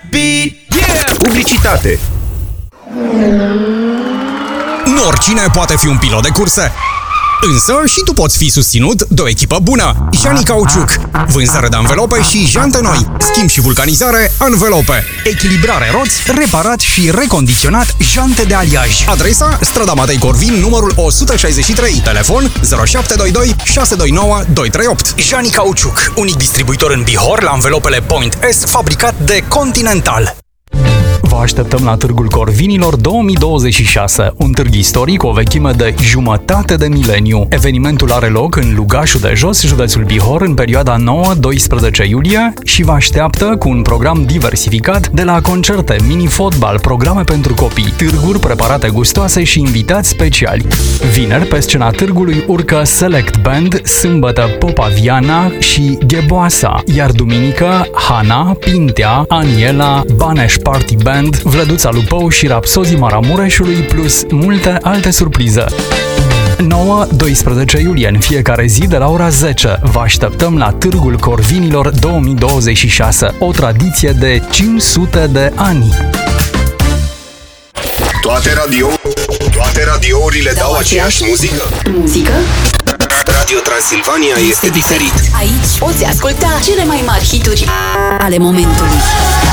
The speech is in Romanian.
beat, yeah! Publicitate. Nu oricine poate fi un pilot de curse. Însă și tu poți fi susținut de o echipă bună. Jani Cauciuc. Vânzare de anvelope și jante noi. Schimb și vulcanizare Anvelope. Echilibrare roți, reparat și recondiționat jante de aliaj. Adresa: strada Matei Corvin, numărul 163. Telefon 0722 629 238. Jani Cauciuc. Unic distribuitor în Bihor la anvelopele Point S, fabricat de Continental. Vă așteptăm la Târgul Corvinilor 2026, un târg istoric cu o vechime de jumătate de mileniu. Evenimentul are loc în Lugașul de Jos, județul Bihor, în perioada 9-12 iulie și vă așteaptă cu un program diversificat, de la concerte, mini-fotbal, programe pentru copii, târguri preparate gustoase și invitați speciali. Vineri, pe scena târgului urcă Select Band, sâmbătă Popa Viana și Gheboasa, iar duminică Hana, Pintea, Aniela, Baneș Party Band, Vlăduța Lupău și Rapsozii Maramureșului, plus multe alte surprize. 9-12 iulie, în fiecare zi de la ora 10. Vă așteptăm la Târgul Corvinilor 2026, o tradiție de 500 de ani. Toate radiourile dau aceeași muzică? Muzică? Radio Transilvania este diferit. Aici poți asculta cele mai mari hituri ale momentului.